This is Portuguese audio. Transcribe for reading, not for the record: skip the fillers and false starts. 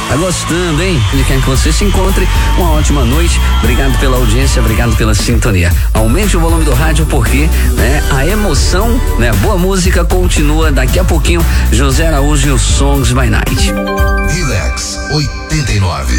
Tá gostando, hein? Ele quer que você se encontre. Uma ótima noite. Obrigado pela audiência, obrigado pela sintonia. Aumente o volume do rádio porque, né, a emoção, né, a boa música continua daqui a pouquinho. José Araújo e os Songs by Night. Relax 89.